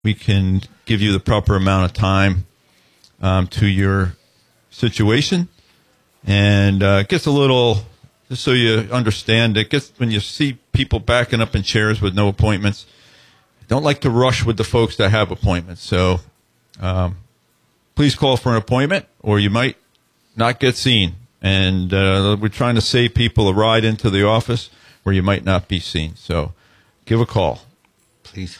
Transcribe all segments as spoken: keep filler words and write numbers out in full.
we can give you the proper amount of time um, to your situation. And uh, it gets a little, just so you understand, it gets when you see people backing up in chairs with no appointments, don't like to rush with the folks that have appointments. So um, please call for an appointment, or you might not get seen. And uh, we're trying to save people a ride into the office where you might not be seen. So give a call. Please.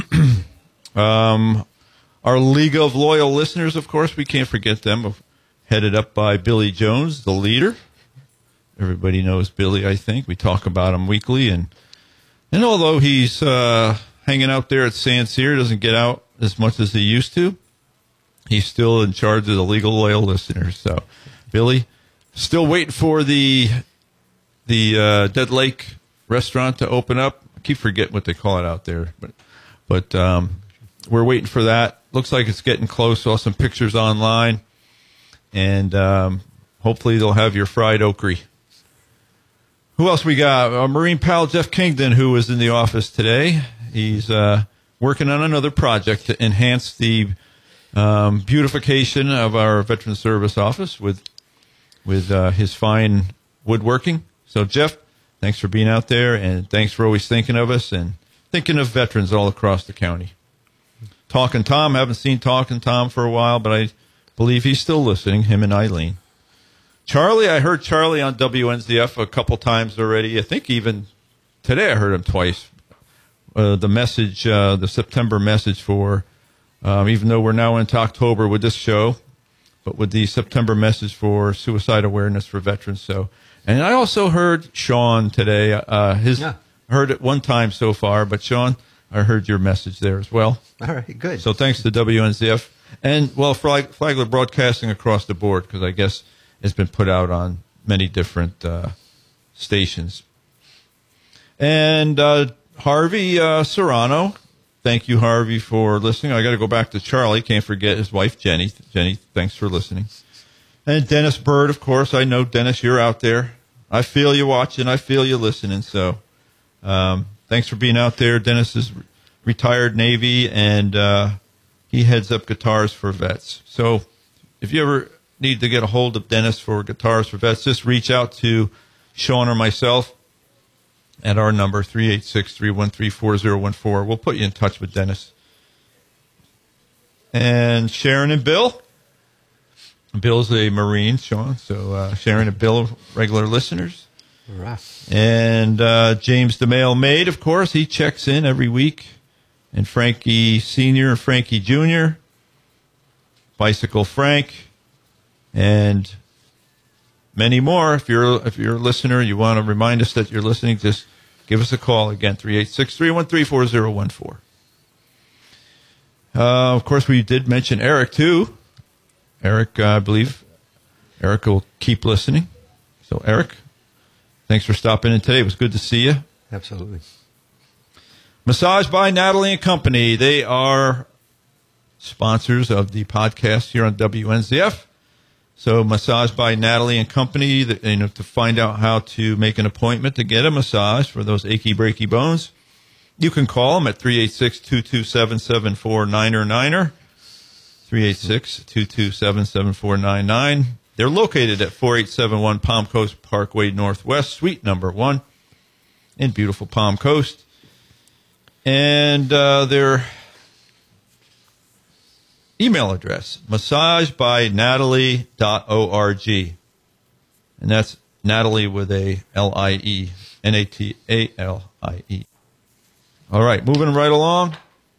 um, our League of Loyal Listeners, of course, we can't forget them, headed up by Billy Jones, the leader. Everybody knows Billy, I think. We talk about him weekly. And, and although he's uh, hanging out there at San Cyr, doesn't get out as much as he used to, he's still in charge of the League of Loyal Listeners. So, Billy, still waiting for the the uh, Dead Lake restaurant to open up. I keep forgetting what they call it out there, but but um, we're waiting for that. Looks like it's getting close. Saw some pictures online, and um, hopefully they'll have your fried okrie. Who else we got? Our Marine pal Jeff Kingdon, who was in the office today. He's uh, working on another project to enhance the um, beautification of our Veterans Service office with with uh, his fine woodworking. So, Jeff, thanks for being out there, and thanks for always thinking of us and thinking of veterans all across the county. Talking Tom, haven't seen Talking Tom for a while, but I believe he's still listening, him and Eileen. Charlie, I heard Charlie on W N Z F a couple times already. I think even today I heard him twice. Uh, the message, uh, the September message for, um, even though we're now into October with this show, but with the September message for suicide awareness for veterans. So, and I also heard Sean today. Uh, his yeah. heard it one time so far, but Sean, I heard your message there as well. All right, good. So thanks to W N Z F and well, Flag, Flagler Broadcasting across the board, because I guess it's been put out on many different uh, stations. And uh, Harvey uh, Serrano. Thank you, Harvey, for listening. I got to go back to Charlie. Can't forget his wife, Jenny. Jenny, thanks for listening. And Dennis Bird, of course. I know, Dennis, you're out there. I feel you watching. I feel you listening. So um, thanks for being out there. Dennis is retired Navy, and uh, he heads up Guitars for Vets. So if you ever need to get a hold of Dennis for Guitars for Vets, just reach out to Sean or myself at our number, three eight six, three one three, four zero one four. We'll put you in touch with Dennis. And Sharon and Bill. Bill's a Marine, Sean. So uh, Sharon and Bill, regular listeners. Rough. And uh, James DeMail Maid, of course. He checks in every week. And Frankie Senior and Frankie Junior Bicycle Frank. And many more. If you're if you're a listener, you want to remind us that you're listening, just give us a call again, three eight six, three one three, four zero one four. Uh, of course, we did mention Eric, too. Eric, uh, I believe Eric will keep listening. So, Eric, thanks for stopping in today. It was good to see you. Absolutely. Massage by Natalie and Company. They are sponsors of the podcast here on W N Z F. So, Massage by Natalie and Company, that, you know, to find out how to make an appointment to get a massage for those achy, breaky bones, you can call them at three eight six, two two seven, seven four nine nine, three eight six, two two seven, seven four nine nine. They're located at four eight seven one Palm Coast Parkway Northwest, suite number one in beautiful Palm Coast. And uh, their email address, massage by natalie dot org. And that's Natalie with a L I E, N A T A L I E. All right, moving right along.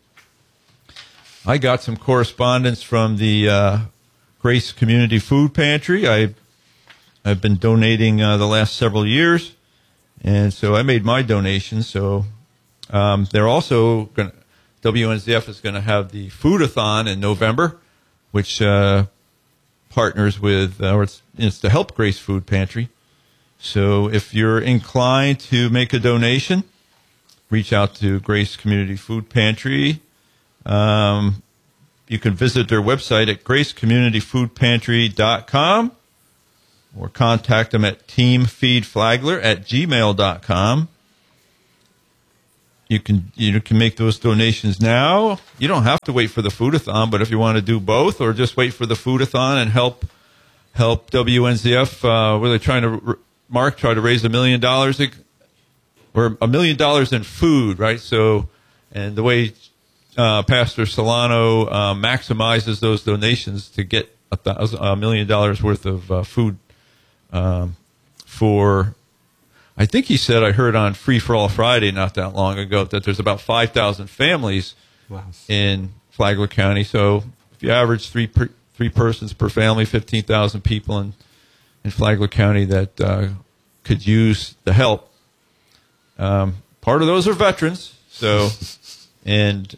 I got some correspondence from the uh, Grace Community Food Pantry. I, I've been donating uh, the last several years, and so I made my donation. So um, they're also going to, W N Z F is going to have the Foodathon in November, which uh, partners with, uh, or it's, it's to help Grace Food Pantry. So if you're inclined to make a donation, reach out to Grace Community Food Pantry. Um, you can visit their website at grace community food pantry dot com or contact them at teamfeedflagler at gmail dot com. you can you can make those donations now. You don't have to wait for the Foodathon, but if you want to do both, or just wait for the Foodathon and help help W N Z F, uh, where they're trying to Mark try to raise a million dollars or a million dollars in food, right? So, and the way uh, Pastor Solano uh, maximizes those donations to get a, thousand, a million dollars worth of uh, food um, for. I think he said, I heard on Free for All Friday not that long ago, that there's about five thousand families Wow. in Flagler County. So if you average three per, three persons per family, fifteen thousand people in, in Flagler County that uh, could use the help. Um, part of those are veterans. So, and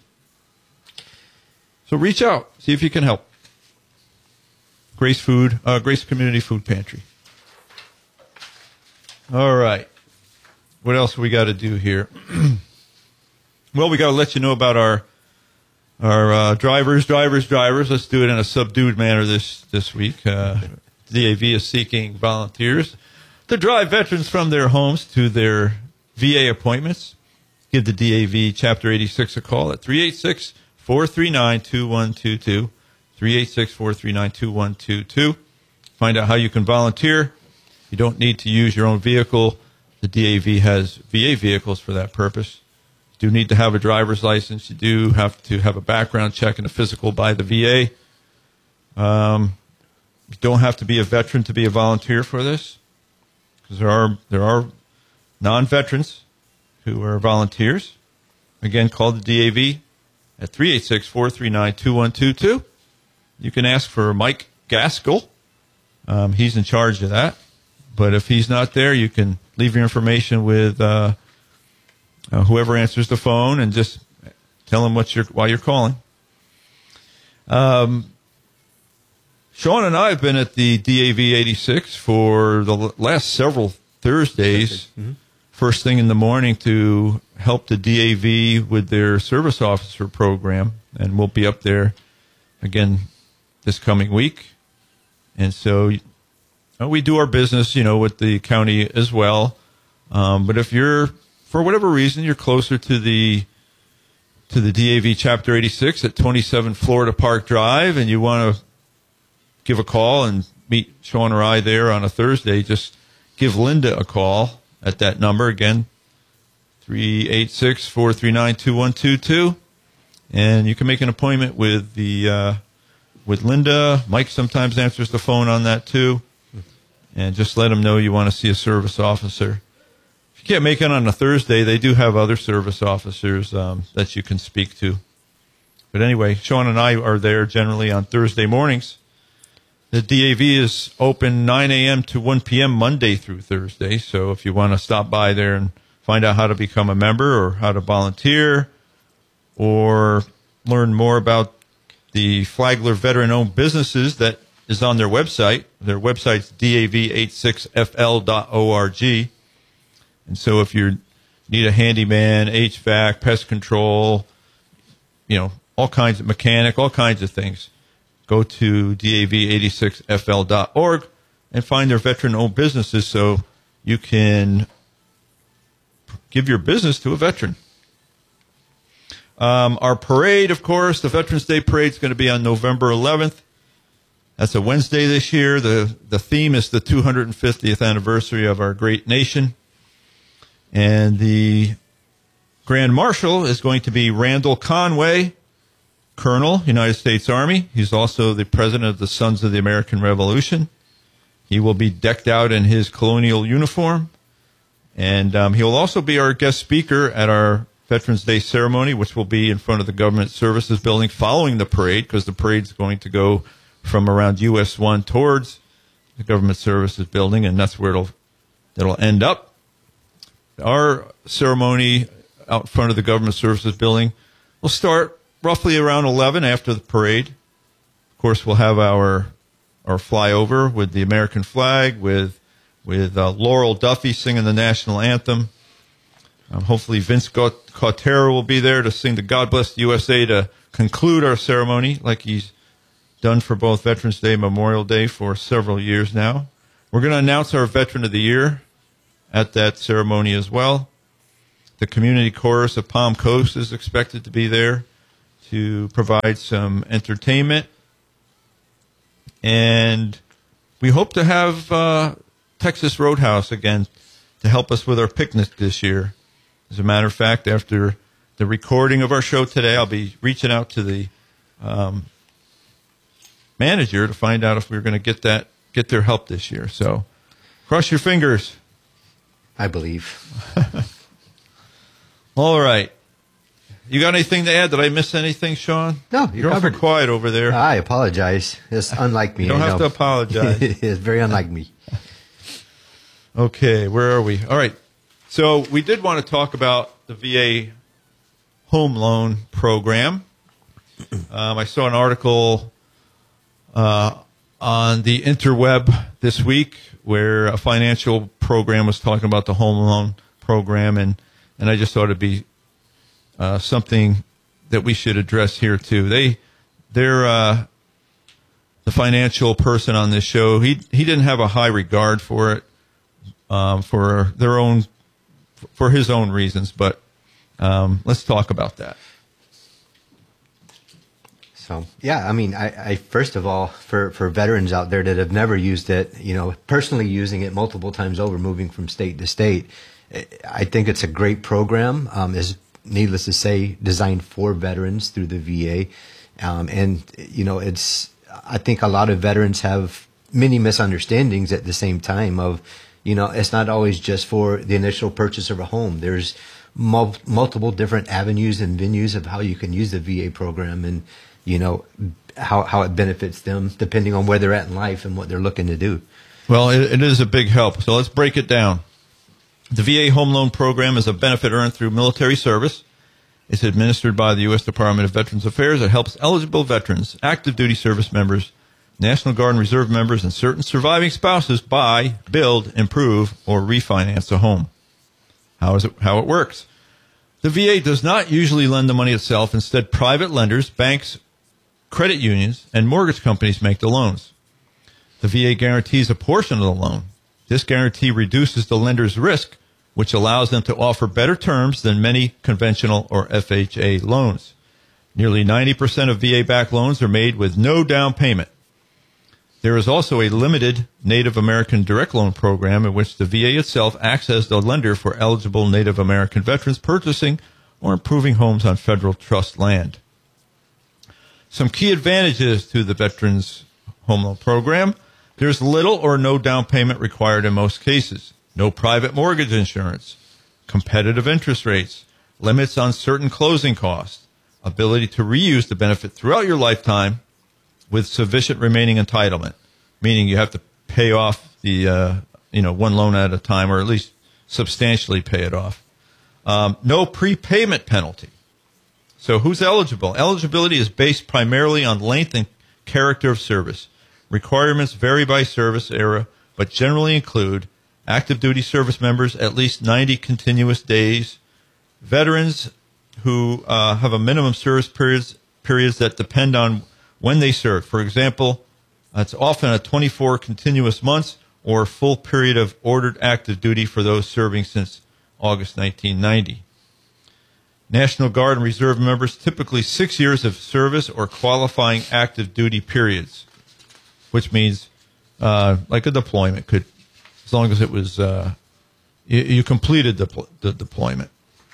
so reach out, see if you can help. Grace Food, uh, Grace Community Food Pantry. All right. What else we got to do here? Well, we got to let you know about our our uh, drivers, drivers, drivers. Let's do it in a subdued manner this this week. Uh, D A V is seeking volunteers to drive veterans from their homes to their V A appointments. Give the D A V Chapter eighty-six a call at three eight six, four three nine, two one two two. three eight six, four three nine, two one two two. Find out how you can volunteer. You don't need to use your own vehicle. The D A V has V A vehicles for that purpose. You do need to have a driver's license. You do have to have a background check and a physical by the V A. Um, you don't have to be a veteran to be a volunteer for this, because there are there are non-veterans who are volunteers. Again, call the D A V at three eight six, four three nine, two one two two. You can ask for Mike Gaskell. Um, he's in charge of that. But if he's not there, you can leave your information with uh, uh, whoever answers the phone, and just tell him what you're, why you're calling. Um, Sean and I have been at the D A V eighty-six for the last several Thursdays, mm-hmm. first thing in the morning, to help the D A V with their service officer program. And we'll be up there again this coming week. And so we do our business, you know, with the county as well. Um, but if you're, for whatever reason, you're closer to the to the D A V Chapter eighty-six at twenty-seven Florida Park Drive, and you want to give a call and meet Sean or I there on a Thursday, just give Linda a call at that number again, three eight six, four three nine, two one two two, and you can make an appointment with the uh, with Linda. Mike sometimes answers the phone on that too. And just let them know you want to see a service officer. If you can't make it on a Thursday, they do have other service officers um, that you can speak to. But anyway, Sean and I are there generally on Thursday mornings. The D A V is open nine a.m. to one p.m. Monday through Thursday. So if you want to stop by there and find out how to become a member, or how to volunteer, or learn more about the Flagler veteran-owned businesses that is on their website. Their website's D A V eighty-six F L dot org. And so if you need a handyman, H V A C, pest control, you know, all kinds of mechanic, all kinds of things, go to D A V eighty-six F L dot org and find their veteran-owned businesses so you can give your business to a veteran. Um, our parade, of course, the Veterans Day Parade is going to be on November eleventh. That's a Wednesday this year. The the theme is the two hundred fiftieth anniversary of our great nation. And the Grand Marshal is going to be Randall Conway, Colonel, United States Army. He's also the president of the Sons of the American Revolution. He will be decked out in his colonial uniform. And um, he will also be our guest speaker at our Veterans Day ceremony, which will be in front of the Government Services Building following the parade, because the parade's going to go from around U S one towards the Government Services Building, and that's where it'll it'll end up. Our ceremony out front of the Government Services Building will start roughly around eleven after the parade. Of course, we'll have our our flyover with the American flag, with with uh, Laurel Duffy singing the national anthem. Um, hopefully, Vince Cautero will be there to sing the God Bless the U S A to conclude our ceremony, like he's done for both Veterans Day and Memorial Day for several years now. We're going to announce our Veteran of the Year at that ceremony as well. The community chorus of Palm Coast is expected to be there to provide some entertainment. And we hope to have uh, Texas Roadhouse again to help us with our picnic this year. As a matter of fact, after the recording of our show today, I'll be reaching out to the um, manager to find out if we're going to get that get their help this year. So cross your fingers. I believe. All right. You got anything to add? Did I miss anything, Sean? No, you're, you're awful covered. quiet over there. I apologize. It's unlike me. You don't I have know. to apologize. It's very unlike me. Okay, where are we? All right. So we did want to talk about the V A home loan program. Um, I saw an article uh, on the interweb this week where a financial program was talking about the home loan program, and, and I just thought it'd be uh, something that we should address here too. They, they're uh, the financial person on this show. He he didn't have a high regard for it um, for their own for his own reasons, but um, let's talk about that. So, yeah, I mean, I, I first of all, for, for veterans out there that have never used it, you know, personally using it multiple times over, moving from state to state, I think it's a great program. Um, is needless to say, designed for veterans through the V A. Um, and, you know, it's, I think a lot of veterans have many misunderstandings at the same time of, you know, it's not always just for the initial purchase of a home. There's mul- multiple different avenues and venues of how you can use the V A program, and, you know, how, how it benefits them depending on where they're at in life and what they're looking to do. Well, it, it is a big help. So let's break it down. The V A home loan program is a benefit earned through military service. It's administered by the U S Department of Veterans Affairs. It helps eligible veterans, active duty service members, National Guard and Reserve members, and certain surviving spouses buy, build, improve, or refinance a home. How is it? How it works? The V A does not usually lend the money itself. Instead, private lenders, banks, credit unions, and mortgage companies make the loans. The V A guarantees a portion of the loan. This guarantee reduces the lender's risk, which allows them to offer better terms than many conventional or F H A loans. Nearly ninety percent of V A-backed loans are made with no down payment. There is also a limited Native American direct loan program in which the V A itself acts as the lender for eligible Native American veterans purchasing or improving homes on federal trust land. Some key advantages to the Veterans Home Loan Program. There's little or no down payment required in most cases. No private mortgage insurance. Competitive interest rates. Limits on certain closing costs. Ability to reuse the benefit throughout your lifetime with sufficient remaining entitlement, meaning you have to pay off the uh, you know one loan at a time, or at least substantially pay it off. Um, no prepayment penalty. So who's eligible? Eligibility is based primarily on length and character of service. Requirements vary by service era, but generally include active duty service members at least ninety continuous days, veterans who uh, have a minimum service periods periods that depend on when they served. For example, it's often a twenty-four continuous months or full period of ordered active duty for those serving since August nineteen ninety. National Guard and Reserve members, typically six years of service or qualifying active duty periods, which means uh, like a deployment, could, as long as it was uh, you, you completed the, the deployment.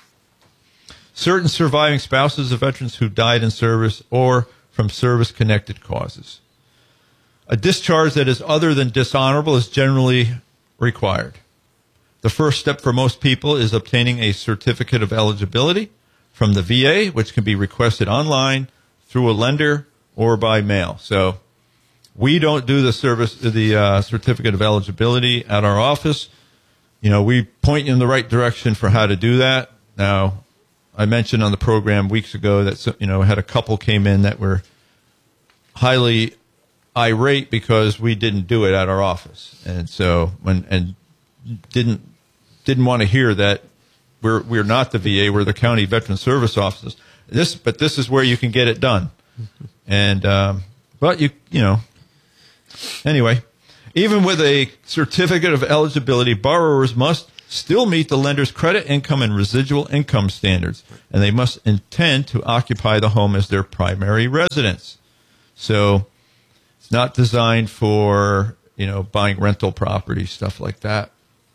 Certain surviving spouses of veterans who died in service or from service-connected causes. A discharge that is other than dishonorable is generally required. The first step for most people is obtaining a certificate of eligibility from the V A, which can be requested online, through a lender, or by mail. So we don't do the service, the uh, certificate of eligibility at our office. You know, we point you in the right direction for how to do that. Now, I mentioned on the program weeks ago that, you know, had a couple came in that were highly irate because we didn't do it at our office, and so when and didn't didn't want to hear that we're we're not the V A, we're the county veteran service offices. This, but this is where you can get it done, and um, but you you know anyway, even with a certificate of eligibility, borrowers must still meet the lender's credit, income, and residual income standards, and they must intend to occupy the home as their primary residence. So it's not designed for, you know, buying rental property, stuff like that.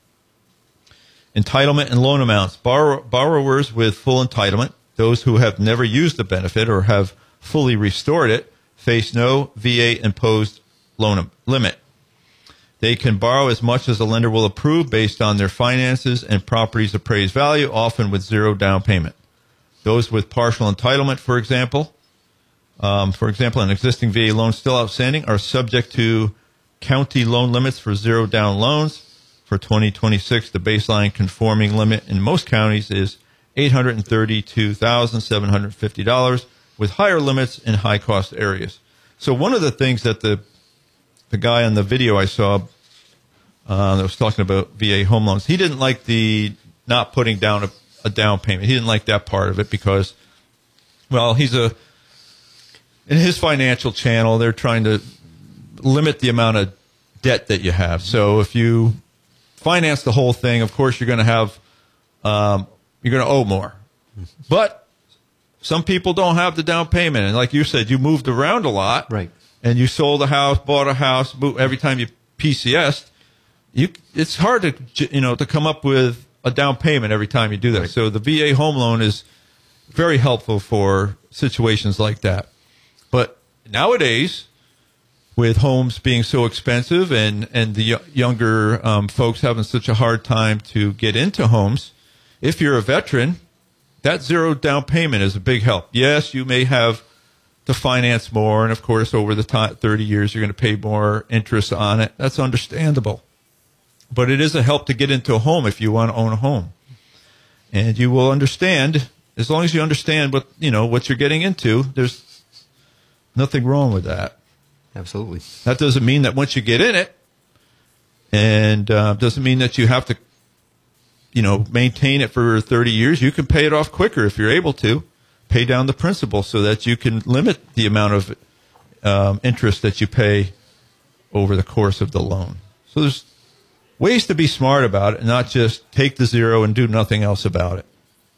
Entitlement and loan amounts. Borrow, borrowers with full entitlement, those who have never used the benefit or have fully restored it, face no V A-imposed loan limit. They can borrow as much as the lender will approve based on their finances and property's appraised value, often with zero down payment. Those with partial entitlement, for example, um, for example, an existing V A loan still outstanding, are subject to county loan limits for zero down loans. For twenty twenty-six, the baseline conforming limit in most counties is eight hundred thirty-two thousand seven hundred fifty dollars, with higher limits in high-cost areas. So one of the things that the the guy on the video I saw uh, that was talking about V A home loans, he didn't like the not putting down a, a down payment. He didn't like that part of it because, well, he's a in his financial channel, they're trying to limit the amount of debt that you have. So if you finance the whole thing, of course you're going to have um, you're going to owe more. But some people don't have the down payment, and like you said, you moved around a lot, right? And you sold a house, bought a house. Moved, every time you P C S'd, you it's hard to you know to come up with a down payment every time you do that. Right. So the V A home loan is very helpful for situations like that. But nowadays, with homes being so expensive and, and the younger um, folks having such a hard time to get into homes, if you're a veteran, that zero down payment is a big help. Yes, you may have to finance more, and of course, over the time, thirty years, you're going to pay more interest on it. That's understandable. But it is a help to get into a home if you want to own a home. And you will understand, as long as you understand what, you know, what you're getting into, there's nothing wrong with that. Absolutely. That doesn't mean that once you get in it, and uh, doesn't mean that you have to, you know, maintain it for thirty years. You can pay it off quicker if you're able to. Pay down the principal so that you can limit the amount of um, interest that you pay over the course of the loan. So there's ways to be smart about it and not just take the zero and do nothing else about it.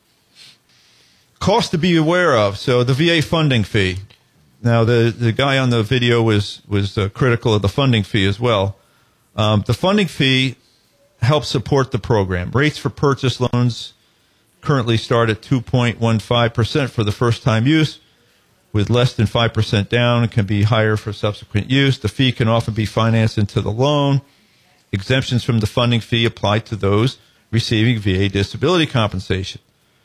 Cost to be aware of. So the V A funding fee. Now, the, the guy on the video was, was uh, critical of the funding fee as well. Um, the funding fee helps support the program. Rates for purchase loans currently start at two point one five percent for the first-time use, with less than five percent down. It can be higher for subsequent use. The fee can often be financed into the loan. Exemptions from the funding fee apply to those receiving V A disability compensation.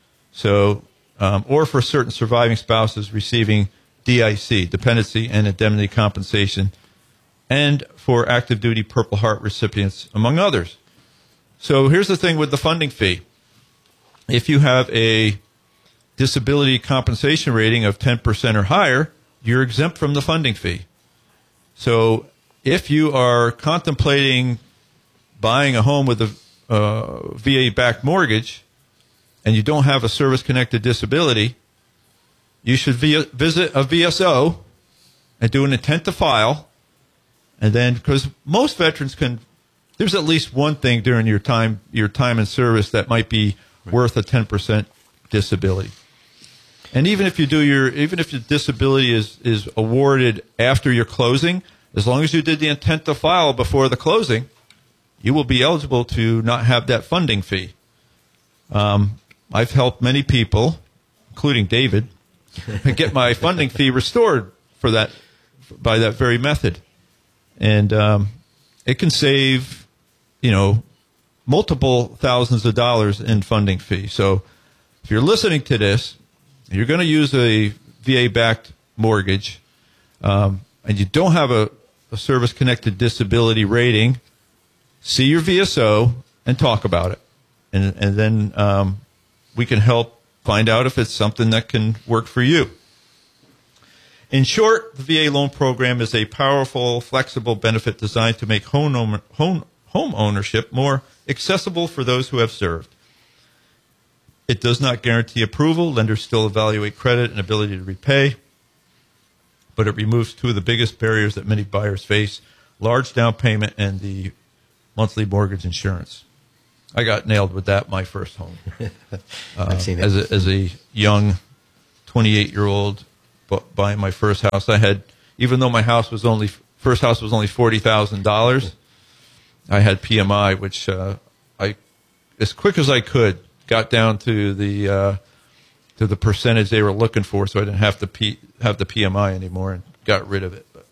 So, um, or for certain surviving spouses receiving D I C, dependency and indemnity compensation, and for active duty Purple Heart recipients, among others. So here's the thing with the funding fee. If you have a disability compensation rating of ten percent or higher, you're exempt from the funding fee. So if you are contemplating buying a home with a uh, V A-backed mortgage and you don't have a service-connected disability, you should via, visit a V S O and do an intent to file. And then, because most veterans can, there's at least one thing during your time, your time in service that might be right. worth a ten percent disability. And even if you do your, even if your disability is, is awarded after your closing, as long as you did the intent to file before the closing, you will be eligible to not have that funding fee. Um, I've helped many people, including David, get my funding fee restored for that, by that very method. And um, it can save, you know, multiple thousands of dollars in funding fee. So if you're listening to this, you're going to use a V A-backed mortgage, um, and you don't have a, a service-connected disability rating, see your V S O and talk about it. And, and then um, we can help find out if it's something that can work for you. In short, the V A loan program is a powerful, flexible benefit designed to make home, home, home ownership more accessible for those who have served. It does not guarantee approval. Lenders still evaluate credit and ability to repay, but it removes two of the biggest barriers that many buyers face: large down payment and the monthly mortgage insurance. I got nailed with that my first home. Uh, I've seen it. As a, as a young twenty-eight-year-old buying my first house, I had, even though my house was only, first house was only forty thousand dollars, I had P M I, which uh, I, as quick as I could, got down to the uh, to the percentage they were looking for, so I didn't have to P, have the P M I anymore, and got rid of it. But,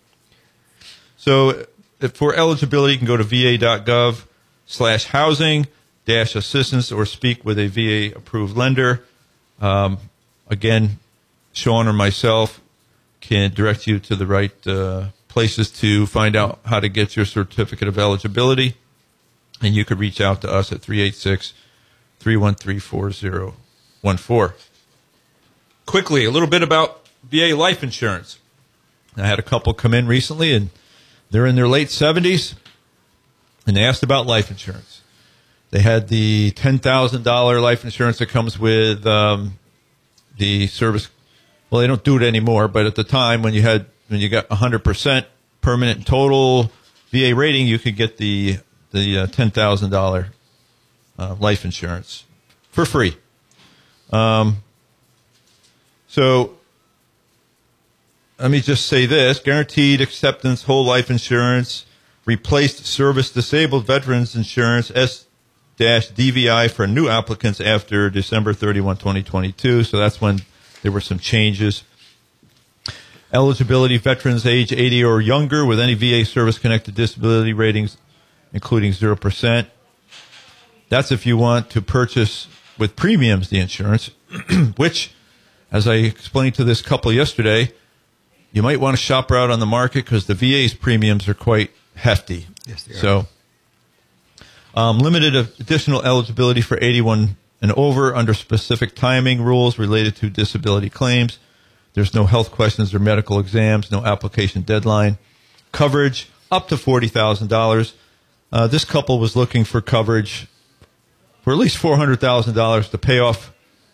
so if for eligibility, you can go to va.gov slash housing dash assistance or speak with a V A-approved lender. Um, again, Sean or myself can direct you to the right uh, places to find out how to get your certificate of eligibility. And you could reach out to us at three eight six, three one three, four zero one four. Quickly, a little bit about V A life insurance. I had a couple come in recently, and they're in their late seventies, and they asked about life insurance. They had the ten thousand dollars life insurance that comes with um, the service. Well, they don't do it anymore, but at the time when you had when you got one hundred percent permanent total V A rating, you could get the the uh, ten thousand dollars uh, life insurance for free. Um, so let me just say this: guaranteed acceptance whole life insurance replaced service disabled veterans insurance S D V I for new applicants after December thirty-first, twenty twenty-two. So that's when there were some changes. Eligibility: veterans age eighty or younger with any V A service-connected disability ratings, including zero percent. That's if you want to purchase with premiums the insurance, which, as I explained to this couple yesterday, you might want to shop around on the market because the V A's premiums are quite hefty. Yes, they are. So, um, limited additional eligibility for eighty-one and over under specific timing rules related to disability claims. There's no health questions or medical exams, no application deadline. Coverage up to forty thousand dollars. Uh, this couple was looking for coverage for at least four hundred thousand dollars to pay off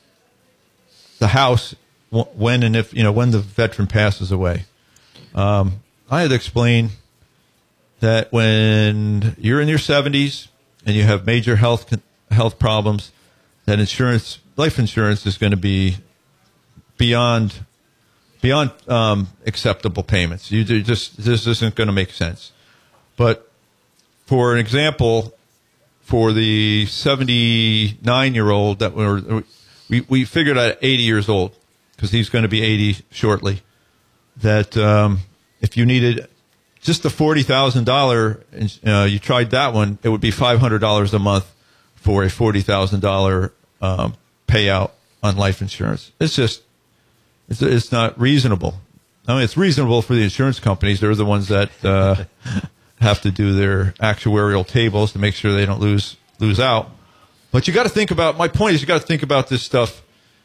the house when and if, you know, when the veteran passes away. Um, I had to explain that when you're in your seventies and you have major health health problems, that insurance, life insurance, is going to be beyond beyond um, acceptable payments. You do just this isn't going to make sense. But for an example, for the seventy-nine-year-old that we're, we we figured out eighty years old, because he's going to be eighty shortly, that um, if you needed just the forty thousand dollars, uh, you tried that one, it would be five hundred dollars a month for a forty thousand dollars um, payout on life insurance. It's just, it's, it's not reasonable. I mean, it's reasonable for the insurance companies. They're the ones that uh, have to do their actuarial tables to make sure they don't lose lose out. But you got to think about, my point is you got to think about this stuff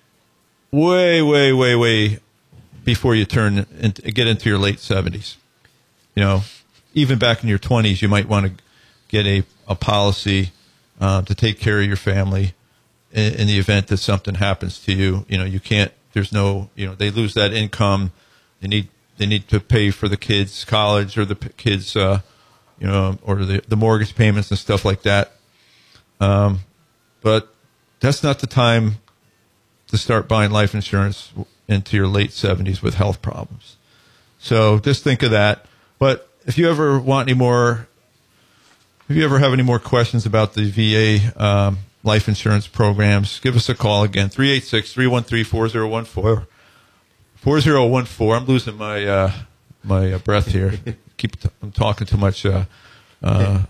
way, way, way, way before you turn and get into your late seventies. You know, even back in your twenties, you might want to get a, a policy uh, to take care of your family in, in the event that something happens to you. You know, you can't, there's no, you know, they lose that income. They need, they need to pay for the kids' college or the p- kids, uh, you know, or the, the mortgage payments and stuff like that. Um, but that's not the time to start buying life insurance into your late seventies with health problems. So just think of that. But if you ever want any more, if you ever have any more questions about the V A um, life insurance programs, give us a call again, three eight six, three one three, four zero one four. four zero one four. I'm losing my uh, my uh, breath here. Keep t- I'm talking too much. Uh, uh,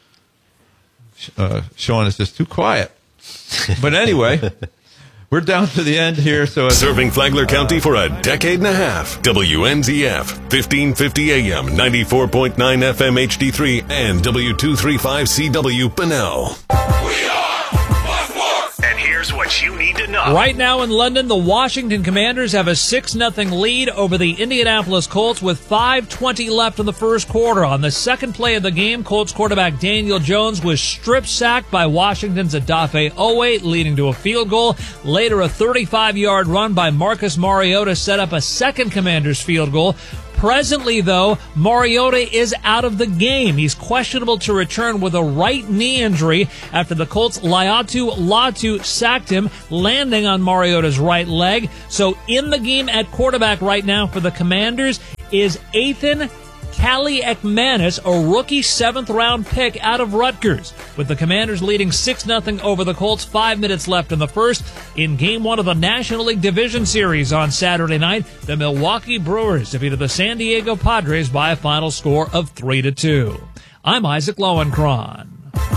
uh, Sean is just too quiet. But anyway, we're down to the end here. So serving Flagler County for a decade and a half. W N Z F, fifteen fifty A M, ninety-four point nine F M H D three, and W two thirty-five C W Bunnell. We are and here's what you need to know. Right now in London, the Washington Commanders have a six nothing lead over the Indianapolis Colts with five twenty left in the first quarter. On the second play of the game, Colts quarterback Daniel Jones was strip-sacked by Washington's Odafe Oweh, leading to a field goal. Later, a thirty-five yard run by Marcus Mariota set up a second Commanders field goal. Presently, though, Mariota is out of the game. He's questionable to return with a right knee injury after the Colts' Laiatu Latu sacked him, landing on Mariota's right leg. So in the game at quarterback right now for the Commanders is Ethan Kaliakmanis, a rookie seventh-round pick out of Rutgers. With the Commanders leading six nothing over the Colts, five minutes left in the first. In Game one of the National League Division Series on Saturday night, the Milwaukee Brewers defeated the San Diego Padres by a final score of three to two. I'm Isaac Lowenkron.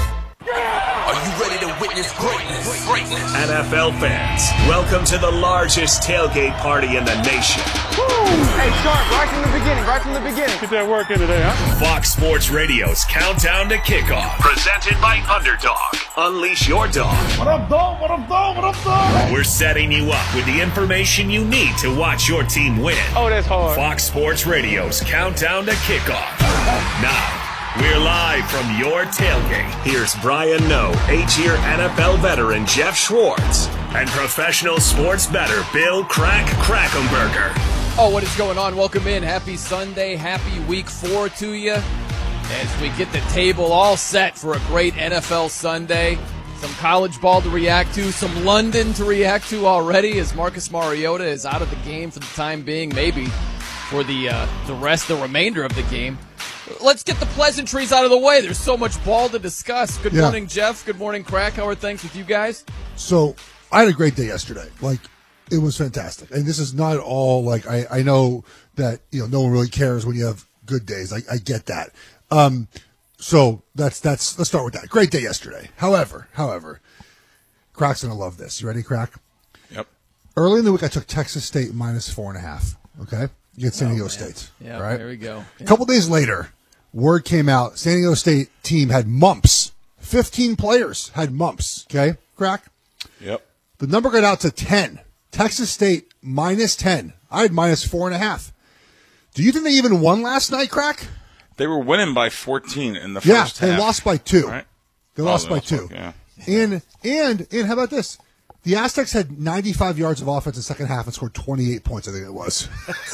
Are you ready to witness greatness? Greatness. N F L fans, welcome to the largest tailgate party in the nation. Woo! Hey, Sharp, right from the beginning, right from the beginning. Get that work in today, huh? Fox Sports Radio's Countdown to Kickoff, presented by Underdog. Unleash your dog. What up, dog? What up, dog? What up, dog? We're setting you up with the information you need to watch your team win. Oh, that's hard. Fox Sports Radio's Countdown to Kickoff. Now, we're live from your tailgate. Here's Brian Noe, eight-year N F L veteran Jeff Schwartz, and professional sports bettor Bill Crack Krackomberger. Oh, what is going on? Welcome in. Happy Sunday. Happy week four to you as we get the table all set for a great N F L Sunday. Some college ball to react to, some London to react to already as Marcus Mariota is out of the game for the time being, maybe for the uh, the rest, the remainder of the game. Let's get the pleasantries out of the way. There's so much ball to discuss. Good yeah. morning, Jeff. Good morning, Crack. How are things with you guys? So I had a great day yesterday. Like, it was fantastic. And this is not at all like I, I know that, you know, no one really cares when you have good days. I, I get that. Um, so that's that's let's start with that. Great day yesterday. However, however, Crack's gonna love this. You ready, Crack? Yep. Early in the week, I took Texas State minus four and a half. Okay, you get San Diego oh, State. Yeah, right? There we go. Yeah. A couple days later, word came out. San Diego State team had mumps. Fifteen players had mumps. Okay, Crack. Yep. The number got out to ten. Texas State minus ten. I had minus four and a half. Do you think they even won last night, Crack? They were winning by fourteen in the yeah, first half. they lost by two. Right? They Oh, lost they by lost two. by- yeah. And and and how about this? The Aztecs had ninety-five yards of offense in the second half and scored twenty-eight points. I think it was.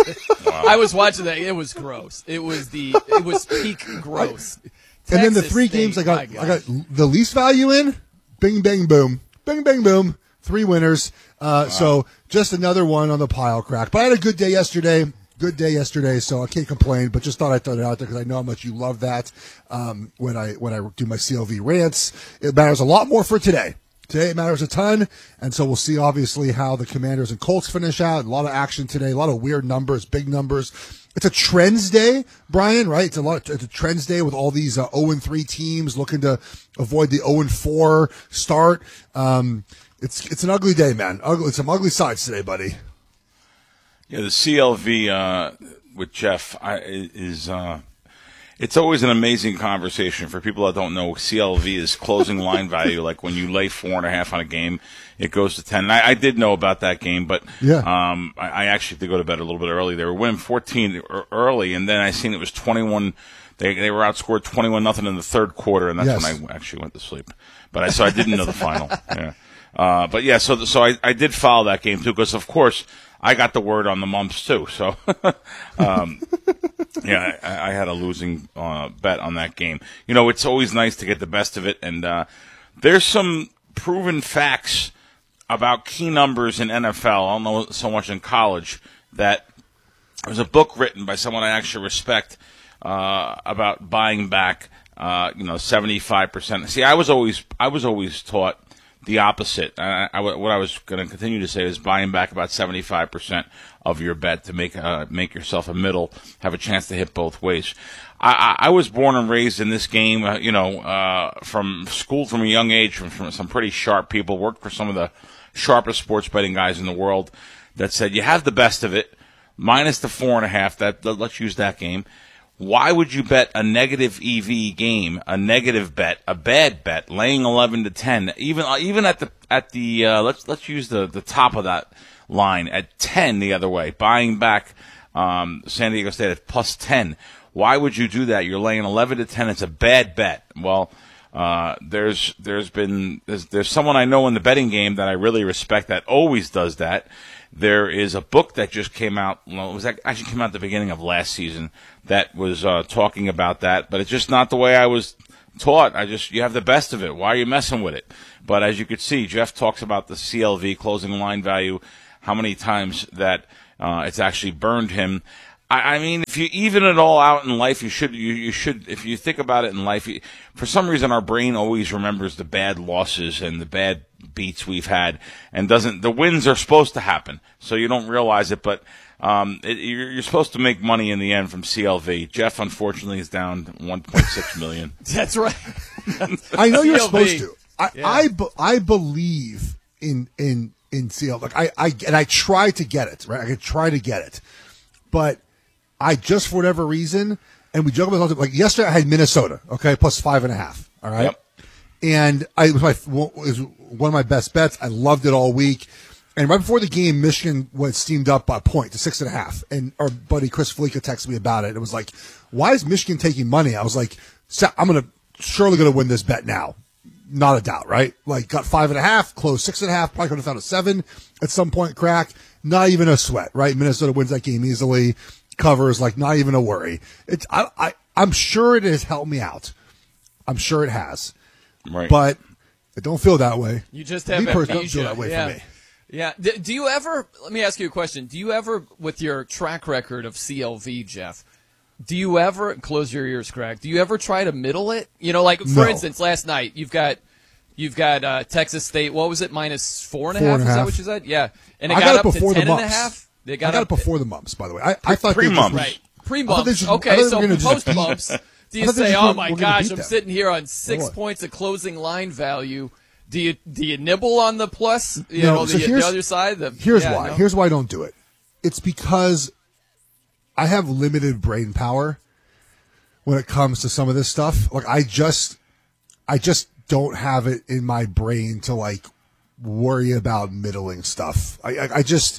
I was watching that. It was gross. It was the. It was peak gross. And then the Texas three State, games I got, my I got gosh. the least value in. Bing, bang, boom. Bing, bang, boom. Three winners. Uh, So just another one on the pile, Crack. But I had a good day yesterday. Good day yesterday, so I can't complain. But just thought I'd throw it out there because I know how much you love that. Um, when I when I do my C L V rants, it matters a lot more for today. Today it matters a ton, and so we'll see obviously how the Commanders and Colts finish out. A lot of action today, a lot of weird numbers, big numbers. It's a trends day, Brian, right? It's a lot. It's a trends day with all these uh, oh and three teams looking to avoid the oh and four start. Um, it's it's an ugly day, man. Ugly. Some ugly sides today, buddy. Yeah, the C L V uh, with Jeff I, is uh, it's always an amazing conversation for people that don't know. C L V is closing line value. Like when you lay four and a half on a game, it goes to ten. And I, I did know about that game, but Yeah. um, I, I actually did go to bed a little bit early. They were winning fourteen early, and then I seen it was twenty-one. They they were outscored twenty-one nothing in the third quarter, and that's Yes. when I actually went to sleep. But I so I didn't know the final. Yeah. Uh, but yeah, so so I, I did follow that game too because of course I got the word on the mumps too. So um, yeah, I, I had a losing uh, bet on that game. You know, it's always nice to get the best of it, and uh, there's some proven facts about key numbers in N F L. I don't know so much in college that there's a book written by someone I actually respect uh, about buying back. Uh, you know, seventy-five percent. See, I was always I was always taught the opposite. I, I, what I was going to continue to say is buying back about seventy-five percent of your bet to make uh, make yourself a middle, have a chance to hit both ways. I, I, I was born and raised in this game, uh, you know, uh, from school from a young age, from, from some pretty sharp people, worked for some of the sharpest sports betting guys in the world that said, you have the best of it, minus the four and a half, that, let's use that game. Why would you bet a negative E V game, a negative bet, a bad bet, laying eleven to ten, even even at the at the uh, let's let's use the, the top of that line at ten the other way, buying back um, San Diego State at plus ten. Why would you do that? You're laying eleven to ten. It's a bad bet. Well, Uh, there's there's been there's, there's someone I know in the betting game that I really respect that always does that. There is a book that just came out. Well, it was actually came out at the beginning of last season that was uh, talking about that, but it's just not the way I was taught. I just you have the best of it. Why are you messing with it? But as you could see, Jeff talks about the C L V closing line value, how many times that uh, it's actually burned him. I, I mean, if you even it all out in life, you should you, you should if you think about it in life. You, for some reason, our brain always remembers the bad losses and the bad beats we've had, and doesn't. The wins are supposed to happen, so you don't realize it. But um, it, you're, you're supposed to make money in the end from C L V. Jeff, unfortunately, is down one point six million. That's right. I know you're C L V. supposed to. I Yeah. I, be, I believe in in in C L V. Like I, I and I try to get it right. I could try to get it, but I just for whatever reason, and we joke about it. Like yesterday, I had Minnesota. Okay, plus five and a half. All right, Yep. and I it was my it was one of my best bets. I loved it all week. And right before the game, Michigan was steamed up by a point to six and a half. And our buddy Chris Felica texted me about it. It was like, why is Michigan taking money? I was like, I'm going to surely going to win this bet now. Not a doubt, right? Like got five and a half, closed six and a half, probably could have found a seven at some point, crack. Not even a sweat, right? Minnesota wins that game easily, covers, like not even a worry. It's, I, I, I'm sure it has helped me out. I'm sure it has. Right. But I don't feel that way. You just have me personally, don't amnesia. feel that way yeah. for me. Yeah. D- do you ever, let me ask you a question. Do you ever, with your track record of C L V, Jeff, do you ever, close your ears, Craig, do you ever try to middle it? You know, like, for No. instance, last night, you've got, you've got uh, Texas State, what was it, minus four and a Four half? and a Is that half. what you said? Yeah. And it I got, got it up to before the ten and a mumps. half? They I got up, it before the mumps, by the way. I, I thought they Pre-mumps. just, Right. I thought Pre-mumps. they just- I Okay, thought they so were gonna just- post-mumps, do you I thought they say, just oh were- my were gonna gosh, beat I'm them. sitting here on six What? points of closing line value. Do you do you nibble on the plus? You No, know, so the, the here's- other side? The, Here's yeah, why. no? Here's why I don't do it. It's because I have limited brain power when it comes to some of this stuff. Like I just, I just don't have it in my brain to like worry about middling stuff. I, I, I just,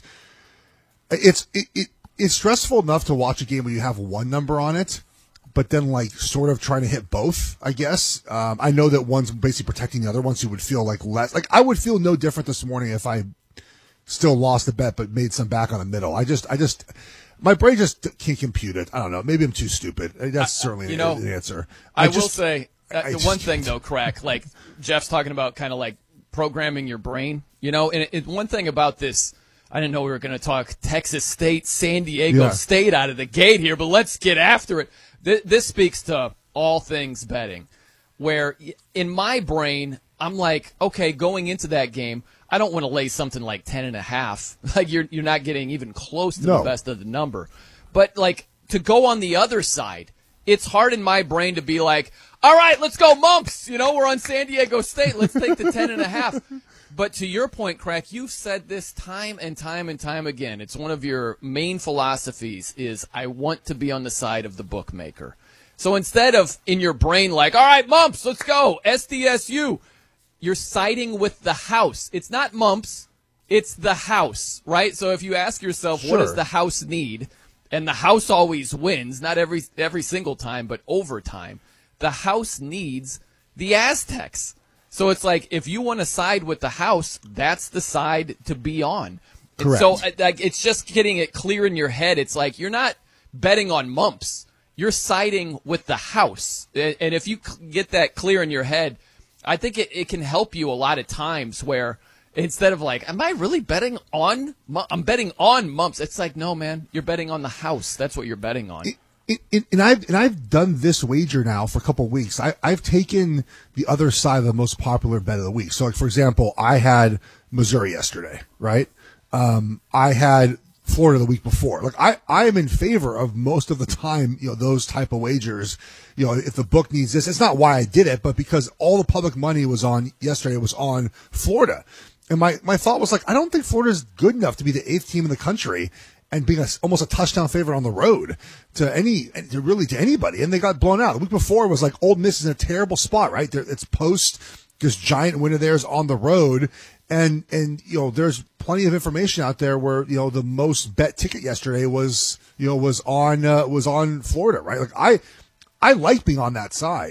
it's it, it it's stressful enough to watch a game when you have one number on it, but then like sort of trying to hit both. I guess um, I know that one's basically protecting the other one, so you would feel like less. Like I would feel no different this morning if I still lost the bet but made some back on the middle. I just, I just, my brain just can't compute it. I don't know. Maybe I'm too stupid. That's certainly you know, the answer. I, just, will say uh, I the just one thing can't. though, Crack, like Jeff's talking about, kind of like programming your brain. You know, and it, it, one thing about this, I didn't know we were going to talk Texas State, San Diego Yeah. State out of the gate here, but let's get after it. Th- this speaks to all things betting, where y- in my brain, I'm like, okay, going into that game, I don't want to lay something like ten and a half. Like you're you're not getting even close to No. the best of the number. But like to go on the other side, it's hard in my brain to be like, all right, let's go Mumps. You know, we're on San Diego State. Let's take the ten and a half. But to your point, Crack, you've said this time and time and time again. It's one of your main philosophies is I want to be on the side of the bookmaker. So instead of in your brain like, all right, Mumps, let's go, S D S U, you're siding with the house. It's not Mumps, it's the house, right? So if you ask yourself, what does Sure. the house need? And the house always wins, not every every single time, but over time. The house needs the Aztecs. So it's like if you want to side with the house, that's the side to be on. And Correct. so uh, like it's just getting it clear in your head. It's like you're not betting on Mumps. You're siding with the house. And and if you c- get that clear in your head, I think it, it can help you a lot of times where instead of like, am I really betting on, Mu- I'm betting on Mumps. It's like, no, man, you're betting on the house. That's what you're betting on. It, it, and I've and I've done this wager now for a couple of weeks. I, I've taken the other side of the most popular bet of the week. So, like for example, I had Missouri yesterday, right? Um, I had Florida the week before. Like I, I am in favor of most of the time, you know, those type of wagers. You know, if the book needs this, it's not why I did it, but because all the public money was on yesterday was on Florida, and my my thought was like, I don't think Florida is good enough to be the eighth team in the country. And being a, almost a touchdown favorite on the road to any, to really to anybody, and they got blown out. The week before was like Ole Miss is in a terrible spot, right? They're, it's post this giant win of theirs on the road, and and you know there's plenty of information out there where you know the most bet ticket yesterday was you know was on uh, was on Florida, right? Like I I like being on that side.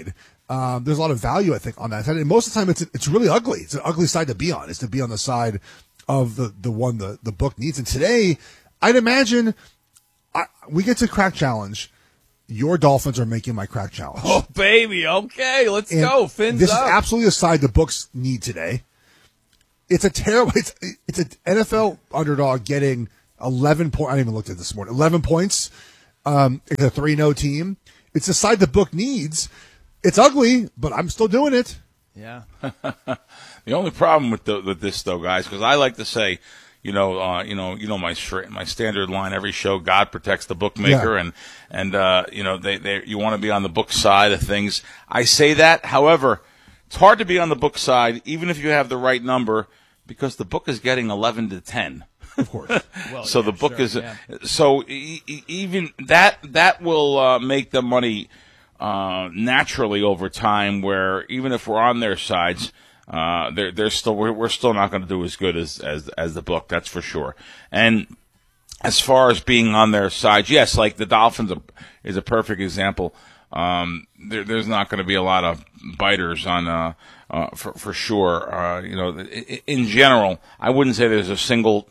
Um, there's a lot of value, I think, on that side. And most of the time, it's it's really ugly. It's an ugly side to be on, is to be on the side of the, the one the, the book needs. And today, I'd imagine I, we get to Crack Challenge. Your Dolphins are making my Crack Challenge. Oh, baby. Okay, let's and go. Fins this up. This is absolutely a side the books need today. It's a terrible, it's, it's an N F L underdog getting eleven points. I didn't even look at it this morning. eleven points. Um, it's a three oh team. It's a side the book needs. It's ugly, but I'm still doing it. Yeah. The only problem with the, with this though, guys, because I like to say, you know, uh, you know, you know my my standard line every show: God protects the bookmaker, yeah. and and uh, you know they they you want to be on the book side of things. I say that, however, it's hard to be on the book side even if you have the right number, because the book is getting eleven to ten. Of course. Well, so yeah, the book sure, is yeah. so e- e- even that that will uh, make the money uh, naturally over time. Where even if we're on their sides, uh, they're they're still we're, we're still not going to do as good as, as as the book. That's for sure. And as far as being on their side, yes, like the Dolphins is a perfect example. Um, there, there's not going to be a lot of biters on uh, uh, for for sure. Uh, you know, in general, I wouldn't say there's a single.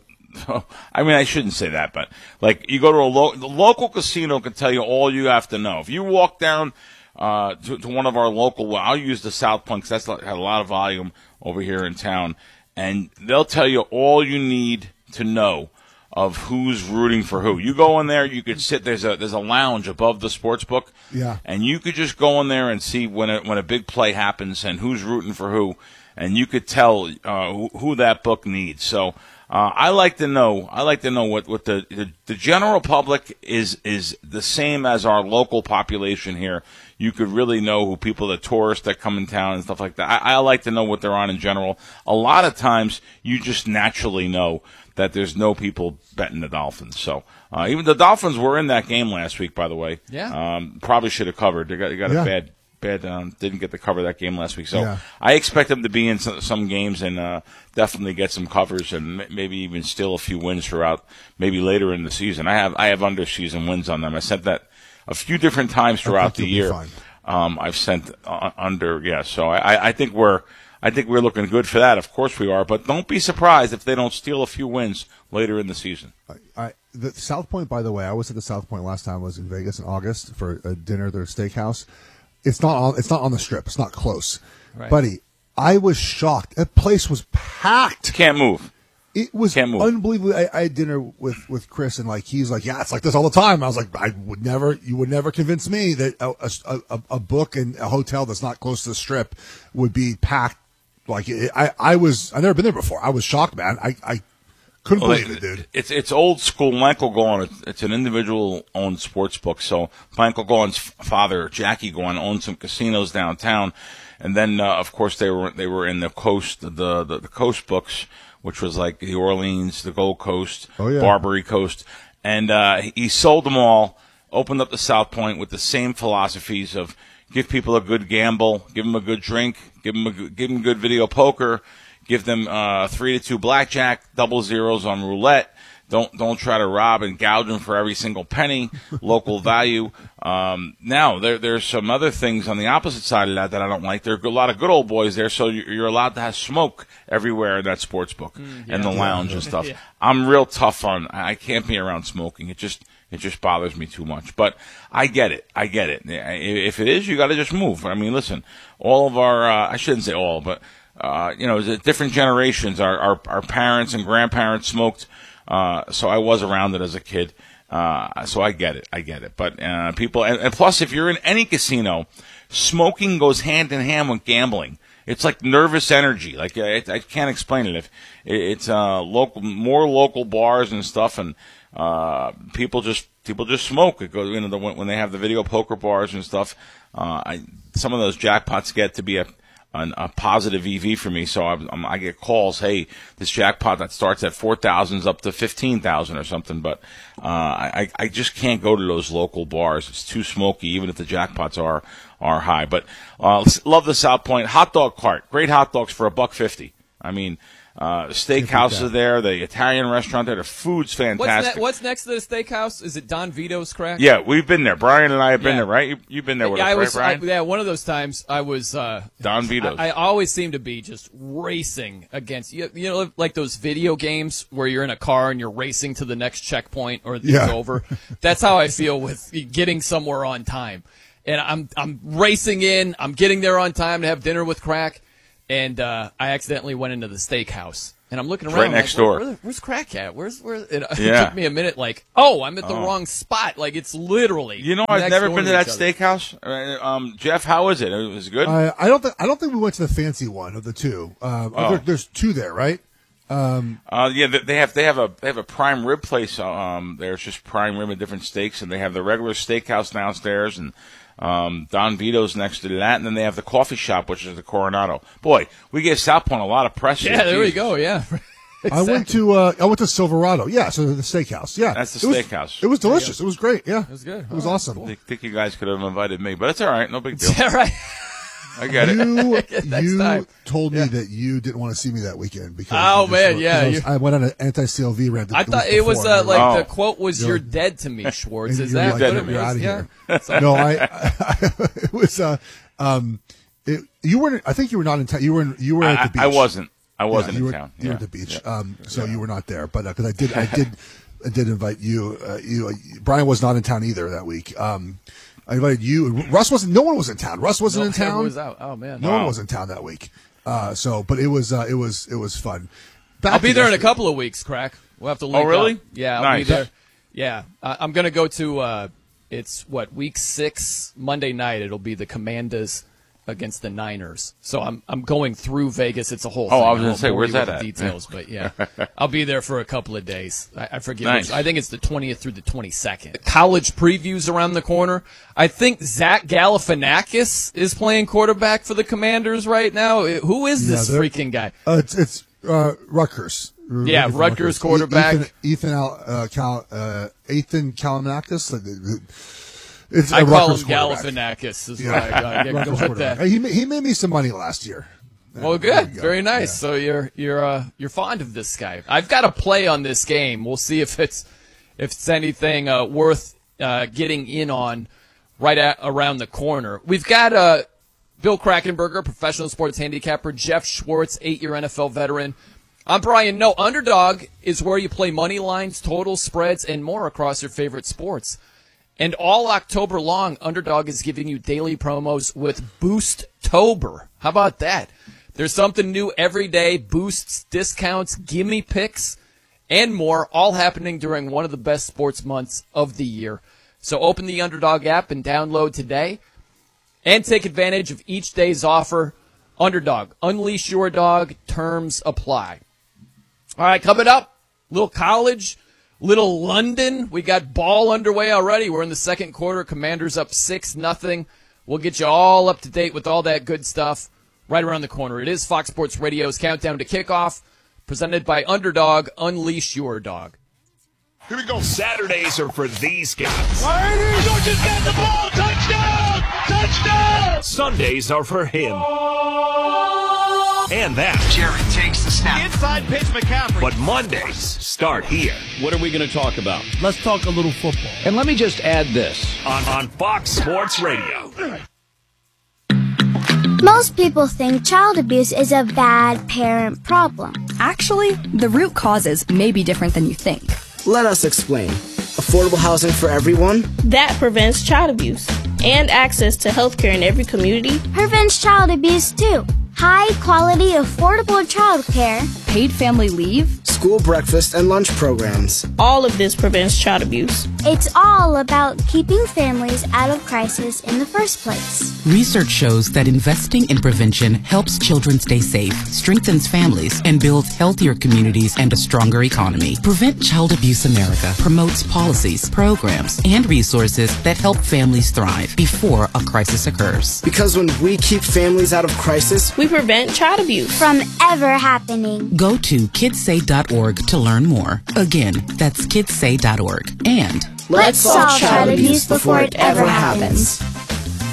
I mean, I shouldn't say that, but like you go to a lo- the local casino can tell you all you have to know. If you walk down uh, to, to one of our local, well, I'll use the South Point because that's had a lot of volume over here in town, and they'll tell you all you need to know of who's rooting for who. You go in there, you could sit. There's a there's a lounge above the sports book, yeah, and you could just go in there and see when a, when a big play happens and who's rooting for who, and you could tell uh, who, who that book needs. So. Uh, I like to know. I like to know what, what the, the the general public is is the same as our local population here. You could really know who people, the tourists that come in town and stuff like that. I, I like to know what they're on in general. A lot of times, you just naturally know that there's no people betting the Dolphins. So uh, even the Dolphins were in that game last week, by the way. Yeah. Um, probably should have covered. They got they got yeah. a bad. Bad, um, didn't get to cover that game last week, so yeah. I expect them to be in some, some games and uh, definitely get some covers and m- maybe even steal a few wins throughout, maybe later in the season. I have I have under season wins on them. I sent that a few different times throughout the year. Um, I've sent uh, under, yeah. So I, I think we're I think we're looking good for that. Of course we are, but don't be surprised if they don't steal a few wins later in the season. I, I the South Point, by the way, I was at the South Point last time. I was in Vegas in August for a dinner at their steakhouse. It's not on. It's not on the strip. It's not close, right. Buddy. I was shocked. That place was packed. Can't move. It was Can't move. unbelievable. I, I had dinner with, with Chris, and like he's like, yeah, it's like this all the time. I was like, I would never. You would never convince me that a a, a book and a hotel that's not close to the strip would be packed. Like it, I I was. I've never been there before. I was shocked, man. I I couldn't well, believe it, dude. It's it's old school. Michael Golan, it's, it's an individual owned sports book. So Michael Golan's father, Jackie Golan, owned some casinos downtown, and then uh, of course they were they were in the coast the, the the coast books, which was like the Orleans, the Gold Coast, oh, yeah. Barbary Coast, and uh, he sold them all. Opened up the South Point with the same philosophies of give people a good gamble, give them a good drink, give them a give them good video poker. Give them uh, three to two blackjack, double zeros on roulette. Don't don't try to rob and gouge them for every single penny. Local value. Um, now there there's some other things on the opposite side of that that I don't like. There are a lot of good old boys there, so you're allowed to have smoke everywhere in that sports book mm, yeah. and the lounge and stuff. yeah. I'm real tough on. I can't be around smoking. It just it just bothers me too much. But I get it. I get it. If it is, you got to just move. I mean, listen. All of our uh, I shouldn't say all, but. Uh, you know, different generations. Our, our our parents and grandparents smoked, uh, so I was around it as a kid. Uh, so I get it, I get it. But uh, people, and, and plus, if you're in any casino, smoking goes hand in hand with gambling. It's like nervous energy. Like I, I can't explain it. If it, it's uh, local, more local bars and stuff, and uh, people just people just smoke. It goes, you know, the, when they have the video poker bars and stuff. Uh, I, some of those jackpots get to be a An, a positive E V for me, so I, I'm, I get calls. Hey, this jackpot that starts at four thousand is up to fifteen thousand or something. But uh, I, I just can't go to those local bars. It's too smoky, even if the jackpots are are high. But uh, love the South Point hot dog cart. Great hot dogs for a buck fifty. I mean, Uh, steakhouse is there. The Italian restaurant there. The food's What's, fantastic. ne- what's next to the steakhouse? Is it Don Vito's Crack? Yeah, we've been there. Brian and I have been Yeah. there, right? You, you've been there with yeah, us, I was, right, Brian? I, yeah, one of those times I was. Uh, Don Vito's. I, I always seem to be just racing against you. You know, like those video games where you're in a car and you're racing to the next checkpoint or it's Yeah. over. That's how I feel with getting somewhere on time. And I'm I'm racing in. I'm getting there on time to have dinner with Crack, and uh, I accidentally went into the steakhouse. And I'm looking It's around right next like, where, door. where, where's Crack at? Where's where? And it Yeah. took me a minute. Like, oh, I'm at the Oh. wrong spot. Like it's literally. You know, I've next never door been to that each other. steakhouse. Uh, Um, Jeff, how is it? It was good. I, I don't think I don't think we went to the fancy one of the two. Um, Oh. there, there's two there, right? Um, Uh, yeah, they- they have they have a they have a prime rib place. Um, there's just prime rib and different steaks, and they have the regular steakhouse downstairs, and um, Don Vito's next to that, and then they have the coffee shop, which is the Coronado. Boy, we give South Point a lot of press. Yeah, here. there we Jesus. go. Yeah. I went to uh, I went to Silverado. Yeah, so the steakhouse. Yeah, That's the It was- steakhouse. It was delicious. It was great. Yeah, it was good. It was All right, awesome. I think you guys could have invited me, but it's all right. No big deal. Yeah, right. I get it. You Next you time. told me that you didn't want to see me that weekend because Oh, you just man, were- yeah, 'cause I, was- you- I went on an anti-C L V rant. the- I the thought week it was before, uh, and like Oh. the quote was You're- "You're dead to me, Schwartz." Is you're that like, what dead it to me. You're out was? of Yeah. here. No, I, I it was uh, um, it, you weren't. I think you were not in town. You were in, you were at I, the beach. I wasn't. I wasn't Yeah, you in were, town. You were Yeah. at the beach, Yeah. um, so you were not there. But because I did, I did, I did invite you. Uh, you, uh, Brian was not in town either that week. Um, I invited you. Russ wasn't. No one was in town. Russ wasn't No, in town. everyone was out. Oh man. No one Wow. was in town that week. Uh, so, but it was, uh, it was, it was fun. Back I'll be to there in a yesterday. couple of weeks, Crack. We'll have to link Oh, really? up. Yeah, I'll Nice. be there. Yeah, I I'm gonna go to. Uh, it's what week six Monday night. It'll be the Commanders against the Niners. So I'm I'm going through Vegas. It's a whole. Oh, thing. I was gonna won't say, bore where's you with that the at? Details, but yeah, I'll be there for a couple of days. I, I forget. Nice. which- I think it's the twentieth through the twenty-second. College previews around the corner. I think Zach Galifianakis is playing quarterback for the Commanders right now. Who is Yeah, this they're- freaking guy? Uh, it's it's uh, Rutgers. Yeah, Ethan Rutgers E- quarterback. Ethan, Ethan Al, uh, Cal, uh, Ethan Kalimakis. It's I a call Rutgers him quarterback. Galifianakis. Is Yeah. what I, I get Rutgers go with quarterback. that. Hey, He ma- he made me some money last year. Well, There good, you go. very nice. Yeah. So you're you're uh, you're fond of this guy. I've got a play on this game. We'll see if it's if it's anything uh, worth uh, getting in on right at, around the corner. We've got uh, Bill Krackenberger, professional sports handicapper, Jeff Schwartz, eight-year N F L veteran. I'm Brian. No, Underdog is where you play money lines, total spreads, and more across your favorite sports. And all October long, Underdog is giving you daily promos with Boost-tober. How about that? There's something new every day, boosts, discounts, gimme picks, and more, all happening during one of the best sports months of the year. So open the Underdog app and download today and take advantage of each day's offer. Underdog, unleash your dog, terms apply. All right, coming up, little college, little London. We got ball underway already. We're in the second quarter. Commanders up six nothing. We'll get you all up to date with all that good stuff right around the corner. It is Fox Sports Radio's Countdown to Kickoff, presented by Underdog. Unleash your dog. Here we go. Saturdays are for these guys. Georgia's got the ball. Touchdown! Touchdown! Sundays are for him. And that. Jared takes the snap. Inside pitch, McCaffrey. But Mondays start here. What are we going to talk about? Let's talk a little football. And let me just add this. On, on Fox Sports Radio. Most people think child abuse is a bad parent problem. Actually, the root causes may be different than you think. Let us explain. Affordable housing for everyone? That prevents child abuse. And access to healthcare in every community. Prevents child abuse too. High quality, affordable child care. Paid family leave. School breakfast and lunch programs. All of this prevents child abuse. It's all about keeping families out of crisis in the first place. Research shows that investing in prevention helps children stay safe, strengthens families, and builds healthier communities and a stronger economy. Prevent Child Abuse America promotes policies, programs, and resources that help families thrive before a crisis occurs. Because when we keep families out of crisis, we prevent child abuse from ever happening. Go to kids say dot org to learn more. Again, that's kids say dot org. And let's solve child abuse before it ever happens.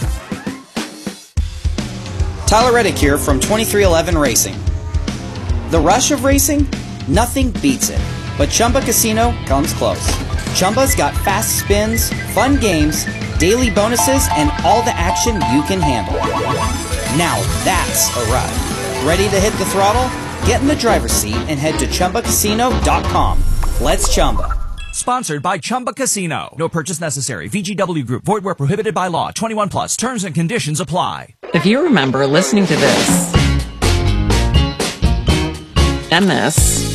Tyler Reddick here from twenty-three eleven Racing. The rush of racing? Nothing beats it. But Chumba Casino comes close. Chumba's got fast spins, fun games, daily bonuses, and all the action you can handle. Now that's a ride. Ready to hit the throttle? Get in the driver's seat and head to Chumba Casino dot com. Let's Chumba. Sponsored by Chumba Casino. No purchase necessary. V G W Group. Void where prohibited by law. twenty-one plus. Terms and conditions apply. If you remember listening to this and this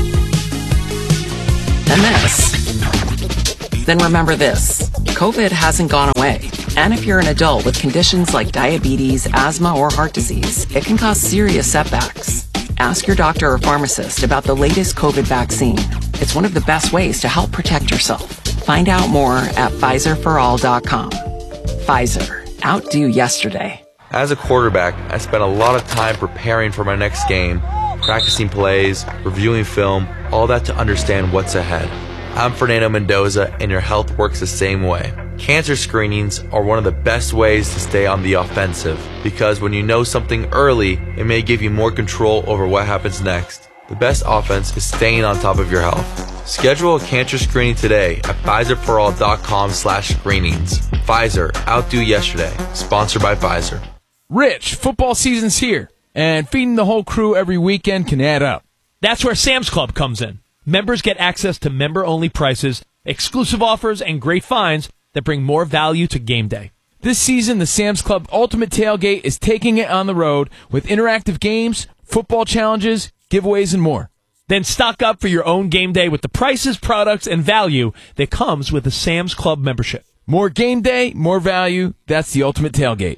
and this, then remember this. COVID hasn't gone away. And if you're an adult with conditions like diabetes, asthma, or heart disease, it can cause serious setbacks. Ask your doctor or pharmacist about the latest COVID vaccine. It's one of the best ways to help protect yourself. Find out more at Pfizer for all dot com. Pfizer. Outdo yesterday. As a quarterback, I spent a lot of time preparing for my next game, practicing plays, reviewing film, all that to understand what's ahead. I'm Fernando Mendoza, and your health works the same way. Cancer screenings are one of the best ways to stay on the offensive, because when you know something early, it may give you more control over what happens next. The best offense is staying on top of your health. Schedule a cancer screening today at Pfizer for all dot com slash screenings. Pfizer, outdo yesterday. Sponsored by Pfizer. Rich, football season's here, and feeding the whole crew every weekend can add up. That's where Sam's Club comes in. Members get access to member-only prices, exclusive offers, and great finds that bring more value to game day. This season, the Sam's Club Ultimate Tailgate is taking it on the road with interactive games, football challenges, giveaways, and more. Then stock up for your own game day with the prices, products, and value that comes with a Sam's Club membership. More game day, more value. That's the Ultimate Tailgate.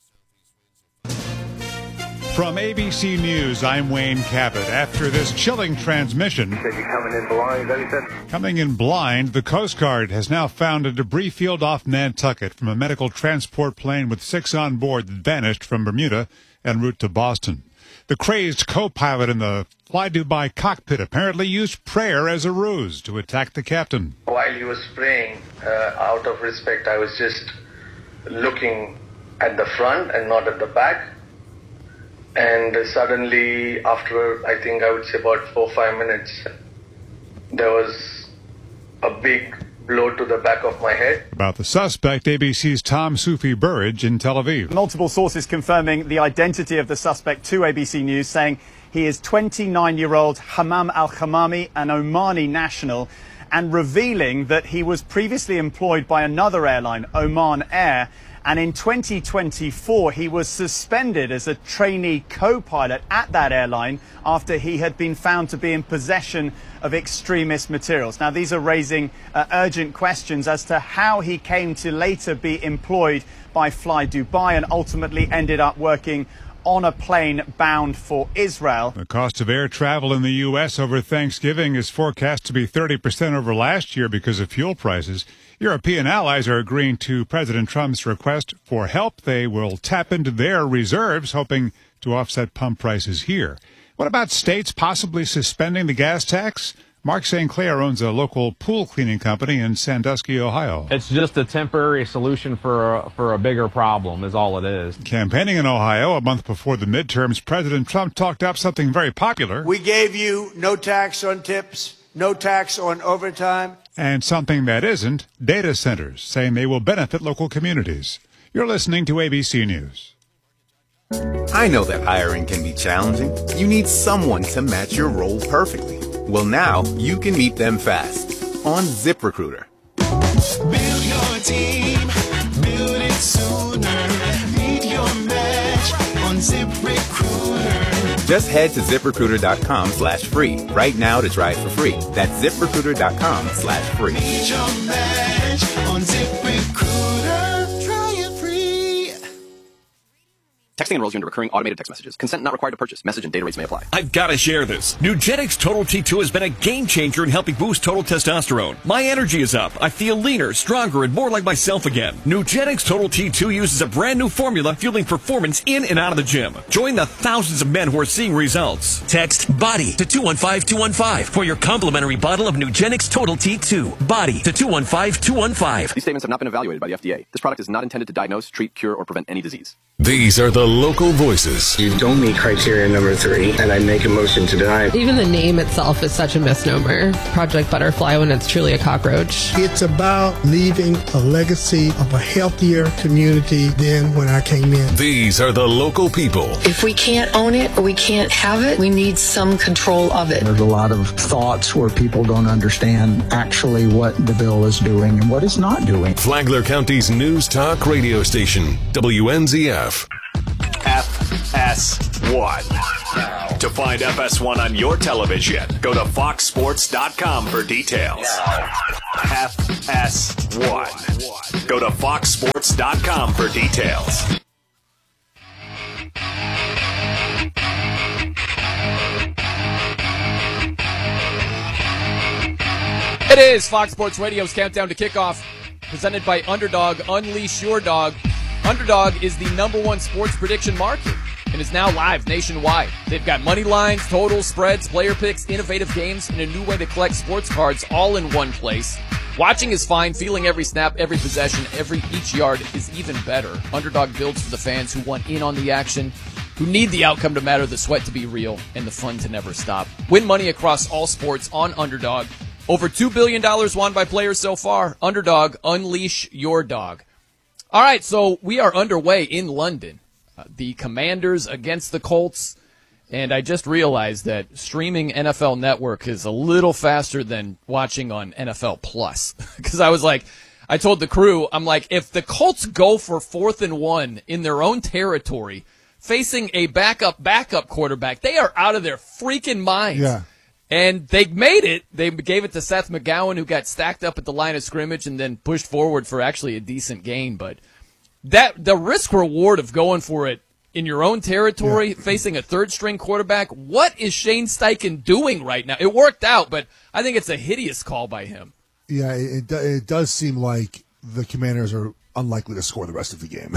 From A B C News, I'm Wayne Cabot. After this chilling transmission, coming in blind, that he said. coming in blind, the Coast Guard has now found a debris field off Nantucket from a medical transport plane with six on board that vanished from Bermuda en route to Boston. The crazed co-pilot in the Fly Dubai cockpit apparently used prayer as a ruse to attack the captain. While he was praying, uh, out of respect, I was just looking at the front and not at the back. And suddenly, after I think I would say about four or five minutes, there was a big blow to the back of my head. About the suspect, A B C's Tom Sufi Burridge in Tel Aviv. Multiple sources confirming the identity of the suspect to A B C News, saying he is twenty-nine-year-old Hammam Al-Khamami, an Omani national, and revealing that he was previously employed by another airline, Oman Air, and in twenty twenty-four, he was suspended as a trainee co-pilot at that airline after he had been found to be in possession of extremist materials. Now, these are raising uh, urgent questions as to how he came to later be employed by Fly Dubai and ultimately ended up working on a plane bound for Israel. The cost of air travel in the U S over Thanksgiving is forecast to be thirty percent over last year because of fuel prices. European allies are agreeing to President Trump's request for help. They will tap into their reserves, hoping to offset pump prices here. What about states possibly suspending the gas tax? Mark Saint Clair owns a local pool cleaning company in Sandusky, Ohio. It's just a temporary solution for a, for a bigger problem is all it is. Campaigning in Ohio a month before the midterms, President Trump talked up something very popular. We gave you no tax on tips, no tax on overtime. And something that isn't, data centers, saying they will benefit local communities. You're listening to A B C News. I know that hiring can be challenging. You need someone to match your role perfectly. Well, now you can meet them fast on ZipRecruiter. Build your team, build it sooner. Meet your match on ZipRecruiter. Just head to ZipRecruiter.com slash free right now to try it for free. That's ZipRecruiter.com slash free. Meet your match on ZipRecruiter. Try it free. Texting enrolls you into recurring automated text messages. Consent not required to purchase. Message and data rates may apply. I've got to share this. Nugenix Total T two has been a game changer in helping boost total testosterone. My energy is up. I feel leaner, stronger, and more like myself again. Nugenix Total T two uses a brand new formula fueling performance in and out of the gym. Join the thousands of men who are seeing results. Text BODY to two one five two one five for your complimentary bottle of Nugenix Total T two. BODY to two one five two one five. These statements have not been evaluated by the F D A. This product is not intended to diagnose, treat, cure, or prevent any disease. These are the local voices. You don't meet criteria number three, and I make a motion to deny. Even the name itself is such a misnomer. Project Butterfly when it's truly a cockroach. It's about leaving a legacy of a healthier community than when I came in. These are the local people. If we can't own it or we can't have it, we need some control of it. There's a lot of thoughts where people don't understand actually what the bill is doing and what it's not doing. Flagler County's news talk radio station, W N Z F. F S one. To find F S one on your television, go to fox sports dot com for details. F S one. Go to fox sports dot com for details. It is Fox Sports Radio's Countdown to Kickoff, presented by Underdog. Unleash your dog. Underdog is the number one sports prediction market and is now live nationwide. They've got money lines, totals, spreads, player picks, innovative games, and a new way to collect sports cards all in one place. Watching is fine. Feeling every snap, every possession, every each yard is even better. Underdog builds for the fans who want in on the action, who need the outcome to matter, the sweat to be real, and the fun to never stop. Win money across all sports on Underdog. Over two billion dollars won by players so far. Underdog, unleash your dog. All right, so we are underway in London. Uh, the Commanders against the Colts. And I just realized that streaming N F L Network is a little faster than watching on N F L Plus. Because I was like, I told the crew, I'm like, if the Colts go for fourth and one in their own territory, facing a backup, backup quarterback, they are out of their freaking minds. Yeah. And they made it. They gave it to Seth McGowan, who got stacked up at the line of scrimmage and then pushed forward for actually a decent gain. But that the risk reward of going for it in your own territory, yeah. facing a third-string quarterback, what is Shane Steichen doing right now? It worked out, but I think it's a hideous call by him. Yeah, it, it does seem like the Commanders are unlikely to score the rest of the game.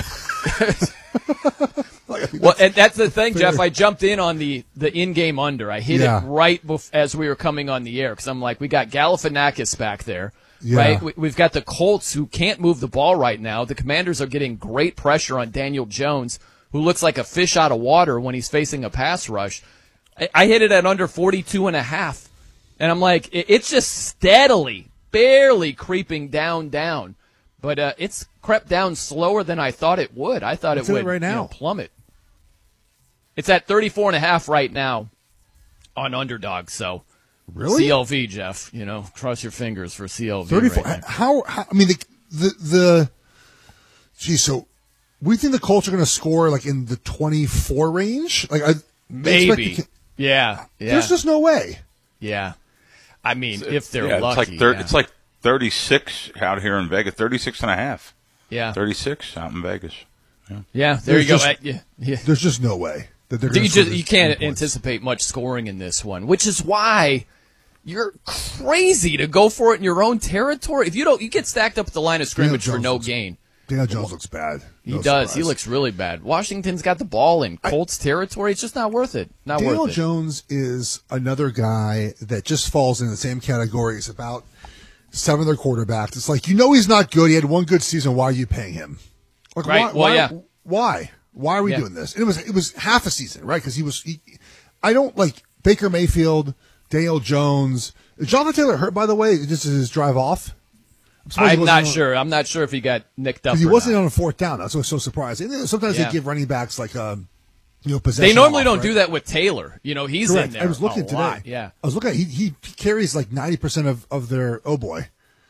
Like, well, and that's the thing, fair. Jeff. I jumped in on the, the in-game under. I hit yeah. it right bef- as we were coming on the air because I'm like, we got Galifianakis back there, yeah. right? We, we've got the Colts who can't move the ball right now. The Commanders are getting great pressure on Daniel Jones, who looks like a fish out of water when he's facing a pass rush. I, I hit it at under forty-two and a half, and I'm like, it, it's just steadily, barely creeping down, down. But uh, it's crept down slower than I thought it would. I thought it's it would right now. You know, plummet. It's at thirty-four and a half right now on Underdog. So really, C L V, Jeff. You know, cross your fingers for C L V. thirty-four. Right now. How, how? I mean, the the the. Geez, so we think the Colts are going to score like in the twenty-four range. Like I maybe. The, yeah, yeah. There's just no way. Yeah. I mean, it's, if they're yeah, lucky. It's like, thir- yeah. it's like thirty-six out here in Vegas, thirty-six and a half. Yeah. thirty-six out in Vegas. Yeah, yeah there there's you go. Just, I, yeah, yeah. There's just no way that they're going you to just You can't anticipate much scoring in this one, which is why you're crazy to go for it in your own territory. If you don't, you get stacked up at the line of scrimmage for no looks, gain. Daniel Jones looks bad. No he surprise. does. He looks really bad. Washington's got the ball in Colts I, territory. It's just not worth it. Not Daniel worth it. Jones is another guy that just falls in the same category as about seven of their quarterbacks. It's like, you know he's not good. He had one good season. Why are you paying him? Like, right. Why, well, why, yeah. why? Why are we yeah. doing this? And it was it was half a season, right? Because he was. He, I don't like Baker Mayfield, Daniel Jones. Is Jonathan Taylor hurt, by the way? Just his drive off. I'm, I'm not on, sure. I'm not sure if he got nicked up. He or wasn't not. on a fourth down. That's what's so surprising. And sometimes yeah. they give running backs like um, you know, possession. They normally off, don't right? do that with Taylor. You know, he's Correct. in there. I was looking a today. lot. Yeah, I was looking. At, he he carries like ninety percent of of their. Oh boy.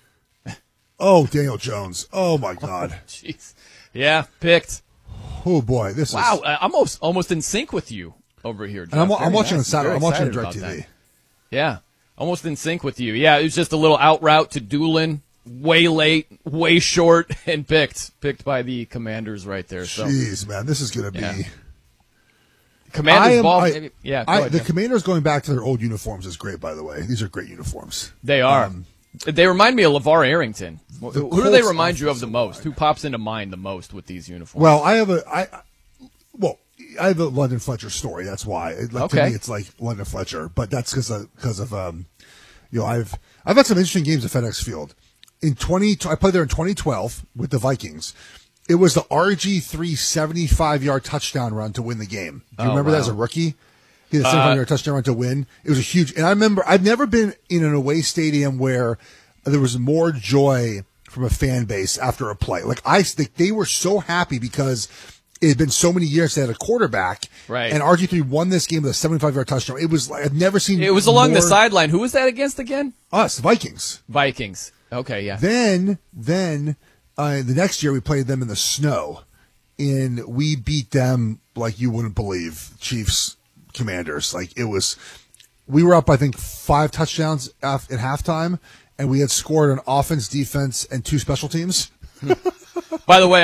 Oh, Daniel Jones. Oh my God. Jeez. Yeah, picked. Oh boy, this wow. is Wow, I'm almost almost in sync with you over here. Jeff. And I'm, I'm watching nice. on Saturday. I'm watching Direct DirecTV. Yeah, almost in sync with you. Yeah, it was just a little out route to Doolin. Way late, way short, and picked. Picked by the Commanders right there. So. Jeez, man, this is going to yeah. be. Commanders am, ball. I, yeah, I, ahead, the Jeff. Commanders going back to their old uniforms is great, by the way. These are great uniforms. They are. Um, they remind me of LeVar Arrington. Who do Colts they remind you of the most? Who pops into mind the most with these uniforms? Well, I have a. I well, I have a London Fletcher story. That's why. It, like, okay. To me, it's like London Fletcher, but that's because of because of um, you know, I've I've had some interesting games at FedEx Field. In twenty, I played there in twenty twelve with the Vikings, It was the R G three seventy-five-yard touchdown run to win the game. Do you Oh, remember wow. that as a rookie? He had a seventy-five-yard touchdown run to win. It was a huge – and I remember – I've never been in an away stadium where there was more joy from a fan base after a play. Like, I think they were so happy because it had been so many years they had a quarterback. Right. And R G three won this game with a seventy-five-yard touchdown. It was like – I've never seen It was along more, the sideline. Who was that against again? Us, Vikings. Vikings. Okay, yeah. Then, then uh, the next year we played them in the snow, and we beat them like you wouldn't believe. Chiefs, Commanders, like it was. We were up, I think, five touchdowns af- at halftime, and we had scored on offense, defense, and two special teams. By the way,